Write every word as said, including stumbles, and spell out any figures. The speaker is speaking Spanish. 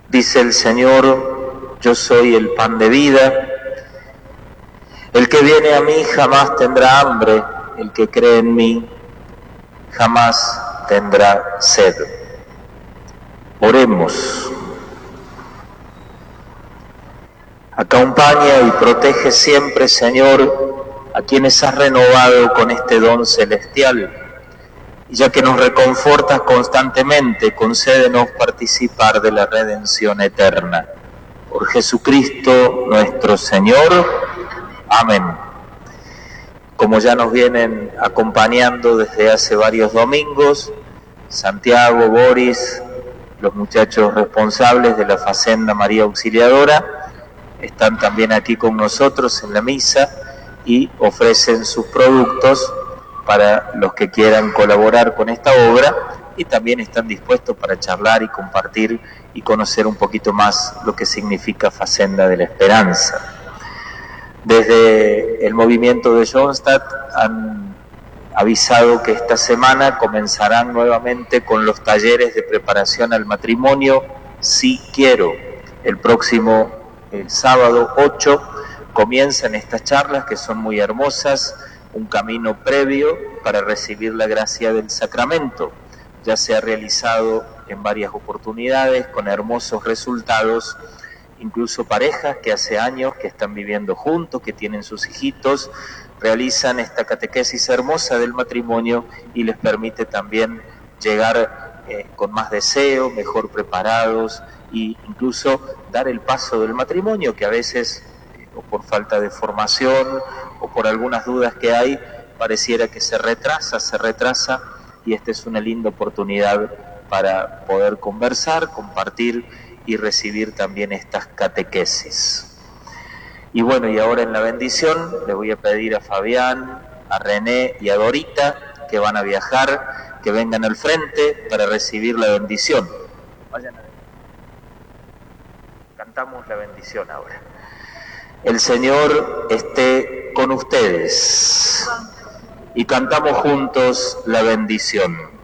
Dice el Señor: yo soy el pan de vida. El que viene a mí jamás tendrá hambre, el que cree en mí jamás tendrá sed. Oremos. Acompaña y protege siempre, Señor, a quienes has renovado con este don celestial. Y ya que nos reconfortas constantemente, concédenos participar de la redención eterna. Por Jesucristo nuestro Señor. Amén. Como ya nos vienen acompañando desde hace varios domingos, Santiago, Boris, los muchachos responsables de la Facenda María Auxiliadora, están también aquí con nosotros en la misa y ofrecen sus productos para los que quieran colaborar con esta obra, y también están dispuestos para charlar y compartir y conocer un poquito más lo que significa Facenda de la Esperanza. Desde el movimiento de Jonstadt han avisado que esta semana comenzarán nuevamente con los talleres de preparación al matrimonio Sí Quiero. El próximo el sábado ocho comienzan estas charlas que son muy hermosas, un camino previo para recibir la gracia del sacramento. Ya se ha realizado en varias oportunidades con hermosos resultados, incluso parejas que hace años que están viviendo juntos, que tienen sus hijitos, realizan esta catequesis hermosa del matrimonio y les permite también llegar eh, con más deseo, mejor preparados, e incluso dar el paso del matrimonio, que a veces, eh, o por falta de formación, o por algunas dudas que hay, pareciera que se retrasa, se retrasa, y esta es una linda oportunidad para poder conversar, compartir y recibir también estas catequesis. Y bueno, y ahora en la bendición le voy a pedir a Fabián, a René y a Dorita, que van a viajar, que vengan al frente para recibir la bendición. Vayan a... Cantamos la bendición ahora. El Señor esté con ustedes. Y cantamos juntos la bendición.